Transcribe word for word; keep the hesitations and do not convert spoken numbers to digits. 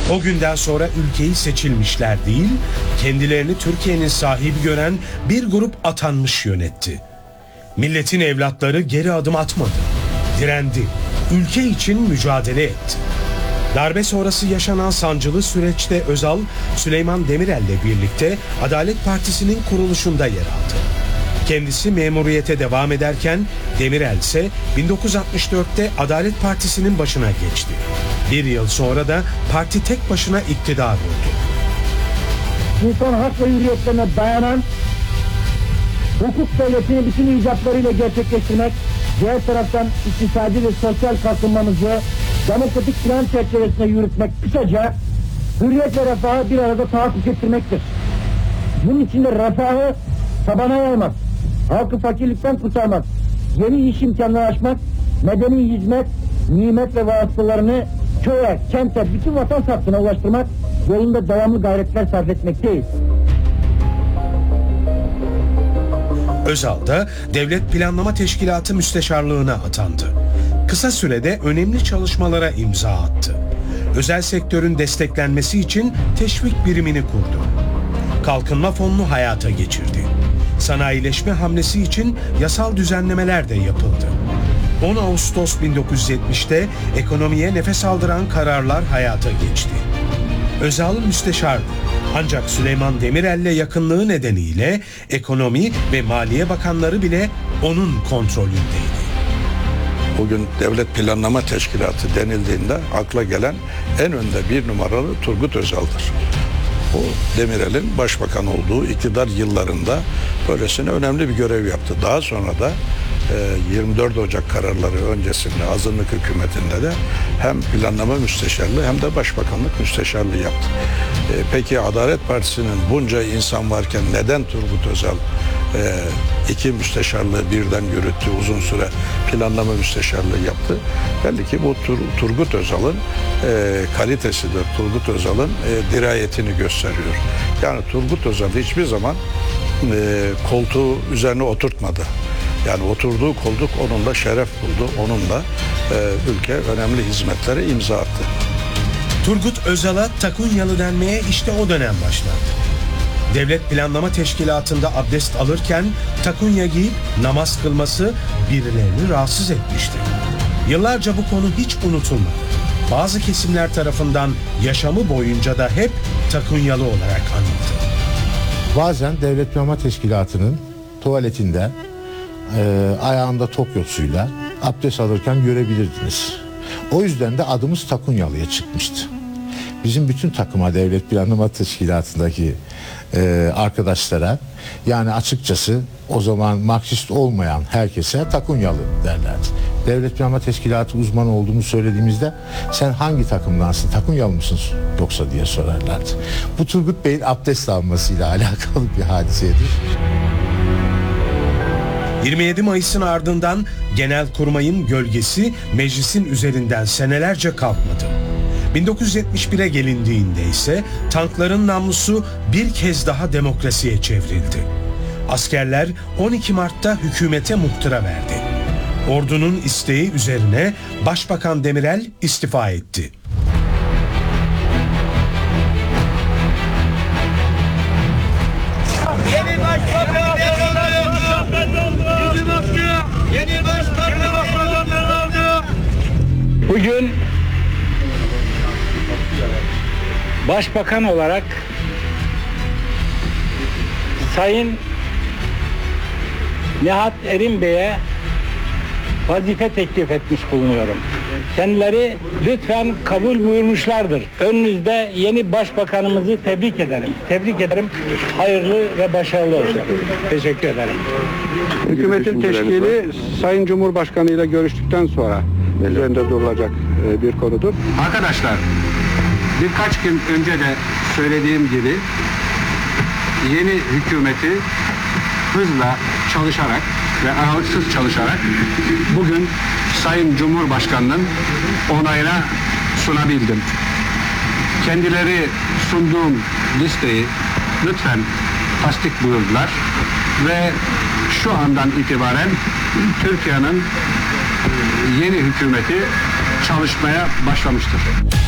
O günden sonra ülkeyi seçilmişler değil, kendilerini Türkiye'nin sahibi gören bir grup atanmış yönetti. Milletin evlatları geri adım atmadı, direndi, ülke için mücadele etti. Darbe sonrası yaşanan sancılı süreçte Özal, Süleyman Demirel'le birlikte Adalet Partisi'nin kuruluşunda yer aldı. Kendisi memuriyete devam ederken Demirel ise bin dokuz yüz altmış dörtte Adalet Partisi'nin başına geçti. Bir yıl sonra da parti tek başına iktidar oldu. İnsan hak ve hürriyetlerine dayanan hukuk devletini bütün icatlarıyla gerçekleştirmek, diğer taraftan iktisadi ve sosyal kalkınmamızı demokratik plan çerçevesinde yürütmek, kısaca hürriyet ve refahı bir arada tahakkuk ettirmektir. Bunun için de refahı tabana yaymak, halkı fakirlikten kurtarmak, yeni iş imkanları açmak, medeni hizmet, nimet ve vasıtalarını köye, kente, bütün vatan hattına ulaştırmak yolunda devamlı gayretler sarf etmekteyiz. Özal da Devlet Planlama Teşkilatı Müsteşarlığına atandı. Kısa sürede önemli çalışmalara imza attı. Özel sektörün desteklenmesi için teşvik birimini kurdu. Kalkınma fonunu hayata geçirdi. Sanayileşme hamlesi için yasal düzenlemeler de yapıldı. on Ağustos bin dokuz yüz yetmişte ekonomiye nefes aldıran kararlar hayata geçti. Özal müsteşardı. Ancak Süleyman Demirel'le yakınlığı nedeniyle ekonomi ve maliye bakanları bile onun kontrolündeydi. Bugün Devlet Planlama Teşkilatı denildiğinde akla gelen en önde bir numaralı Turgut Özal'dır. O Demirel'in başbakan olduğu iktidar yıllarında böylesine önemli bir görev yaptı. Daha sonra da yirmi dört Ocak kararları öncesinde azınlık hükümetinde de hem planlama müsteşarlığı hem de başbakanlık müsteşarlığı yaptı. Peki Adalet Partisi'nin bunca insan varken neden Turgut Özal iki müsteşarlığı birden yürüttü, uzun süre planlama müsteşarlığı yaptı? Belli ki bu Tur Turgut Özal'ın kalitesidir, Turgut Özal'ın dirayetini gösteriyor. Yani Turgut Özal hiçbir zaman koltuğu üzerine oturtmadı. Yani oturduğu koltuk onunla şeref buldu, onunla e, ülke önemli hizmetlere imza attı. Turgut Özal'a Takunyalı denmeye işte o dönem başlandı. Devlet Planlama Teşkilatı'nda abdest alırken takunya giyip namaz kılması birilerini rahatsız etmişti. Yıllarca bu konu hiç unutulmadı. Bazı kesimler tarafından yaşamı boyunca da hep takunyalı olarak anıldı. Bazen Devlet Planlama Teşkilatı'nın tuvaletinde e, ayağında Tokyosuyla abdest alırken görebilirdiniz. O yüzden de adımız Takunyalı'ya çıkmıştı. Bizim bütün takıma Devlet Planlama Teşkilatı'ndaki e, arkadaşlara, yani açıkçası o zaman Marksist olmayan herkese Takunyalı derlerdi. Devlet Planlama Teşkilatı uzmanı olduğunu söylediğimizde sen hangi takımdansın, Takunyalı mısın yoksa diye sorarlardı. Bu Turgut Bey'in abdest almasıyla alakalı bir hadisedir. yirmi yedi Mayıs'ın ardından Genelkurmay'ın gölgesi meclisin üzerinden senelerce kalkmadı. bin dokuz yüz yetmiş bire gelindiğinde ise tankların namlusu bir kez daha demokrasiye çevrildi. Askerler on iki Mart'ta hükümete muhtıra verdi. Ordunun isteği üzerine Başbakan Demirel istifa etti. Bugün Başbakan olarak Sayın Nihat Erim Bey'e vazife teklif etmiş bulunuyorum. Kendileri lütfen kabul buyurmuşlardır. Önünüzde yeni başbakanımızı tebrik ederim. Tebrik ederim. Hayırlı ve başarılı olsun. Teşekkür ederim. Hükümetin teşkili Sayın Cumhurbaşkanı ile görüştükten sonra üzerinde durulacak bir konudur. Arkadaşlar, birkaç gün önce de söylediğim gibi yeni hükümeti hızla çalışarak ve aralıksız çalışarak bugün Sayın Cumhurbaşkanı'nın onayına sunabildim. Kendileri sunduğum listeyi lütfen tasdik buyurdular ve şu andan itibaren Türkiye'nin yeni hükümeti çalışmaya başlamıştır.